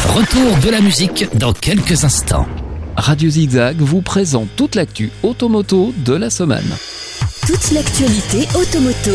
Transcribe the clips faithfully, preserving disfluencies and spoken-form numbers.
Retour de la musique dans quelques instants. Radio Zigzag vous présente toute l'actu automoto de la semaine. Toute l'actualité automoto.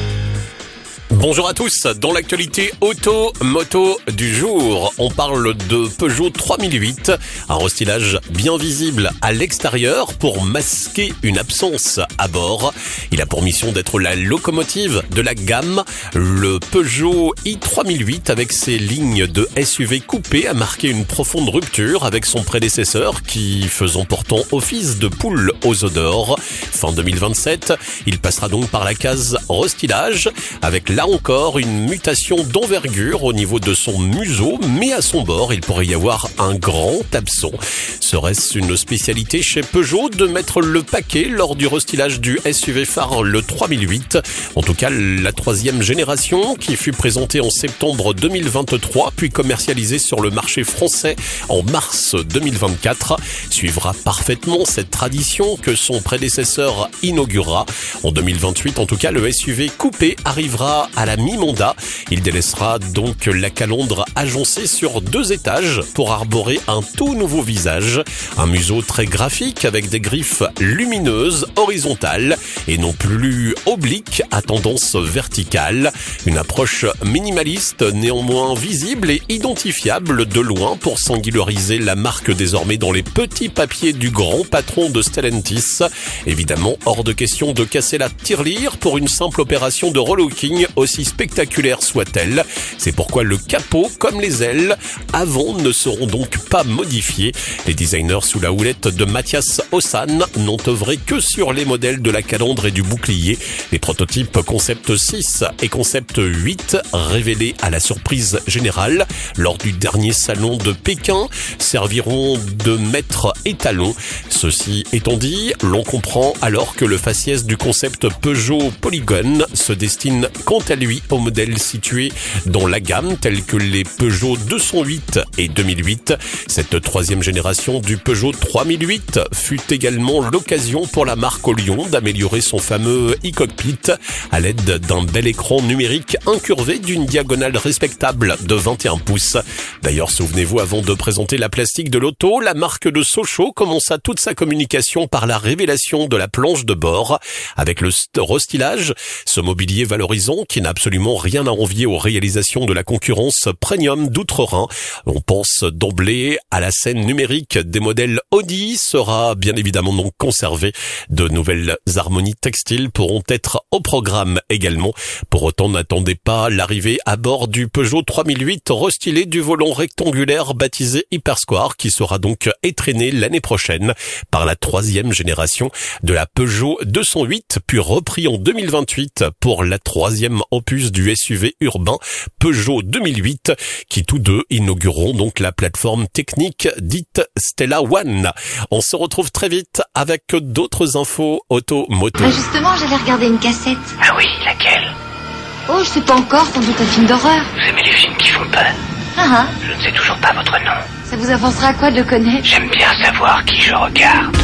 Bonjour à tous, dans l'actualité auto-moto du jour, on parle de Peugeot trois mille huit, un restylage bien visible à l'extérieur pour masquer une absence à bord. Il a pour mission d'être la locomotive de la gamme. Le Peugeot i trois mille huit avec ses lignes de S U V coupées a marqué une profonde rupture avec son prédécesseur qui faisant pourtant office de poule aux œufs d'or. Fin deux mille vingt-sept, il passera donc par la case restylage avec là encore une mutation d'envergure au niveau de son museau, mais à son bord, il pourrait y avoir un grand absent. Serait-ce une spécialité chez Peugeot de mettre le paquet lors du restylage du S U V phare le trois mille huit? En tout cas, la troisième génération qui fut présentée en septembre deux mille vingt-trois, puis commercialisée sur le marché français en mars deux mille vingt-quatre, suivra parfaitement cette tradition que son prédécesseur inaugura. En deux mille vingt-huit, en tout cas, le S U V coupé arrivera à la mi-mandat. Il délaissera donc la calandre agencée sur deux étages pour arborer un tout nouveau visage. Un museau très graphique avec des griffes lumineuses, horizontales et non plus obliques à tendance verticale. Une approche minimaliste néanmoins visible et identifiable de loin pour singulariser la marque désormais dans les petits papiers du grand patron de Stellantis. Évidemment, hors de question de casser la tirelire pour une simple opération de relooking aussi spectaculaire soit-elle. C'est pourquoi le capot, comme les ailes avant, ne seront donc pas modifiés. Les designers sous la houlette de Mathias Ossan n'ont œuvré que sur les modèles de la calandre et du bouclier. Les prototypes Concept six et Concept huit, révélés à la surprise générale lors du dernier salon de Pékin, serviront de maître étalon. Ceci étant dit, l'on comprend alors que le faciès du concept Peugeot Polygon se destine quant à lui au modèle situé dans la gamme tels que les Peugeot deux cent huit et deux mille huit. Cette troisième génération du Peugeot trois mille huit fut également l'occasion pour la marque au Lyon d'améliorer son fameux e-cockpit à l'aide d'un bel écran numérique incurvé d'une diagonale respectable de vingt et un pouces. D'ailleurs, souvenez-vous, avant de présenter la plastique de l'auto, la marque de Sochaux commença toute sa communication par la révélation de la planche de bord avec le restylage, ce mobilier valorisant qui n'a absolument rien à envier aux réalisations de la concurrence premium d'outre-Rhin. On pense d'emblée à la scène numérique des modèles Audi sera bien évidemment donc conservée. De nouvelles harmonies textiles pourront être au programme également. Pour autant, n'attendez pas l'arrivée à bord du Peugeot trois mille huit restylé du volant rectangulaire baptisé Hypersquare qui sera donc étraîné l'année prochaine par la troisième génération de la Peugeot deux cent huit puis repris en deux mille vingt-huit pour la troisième opus du S U V urbain Peugeot deux mille huit qui tous deux inaugureront donc la plateforme technique dite Stella One. On se retrouve très vite avec d'autres infos auto-moto. Bah justement, j'allais regarder une cassette. Ah oui, laquelle? Oh, je sais pas encore, sans doute un film d'horreur. Vous aimez les films qui font peur? Ah ah. Je ne sais toujours pas votre nom. Ça vous avancera à quoi de le connaître? J'aime bien savoir qui je regarde.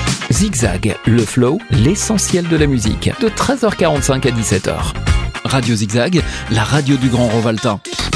Zigzag, le flow, l'essentiel de la musique, de treize heures quarante-cinq à dix-sept heures. Radio Zigzag, la radio du Grand Rovaltin.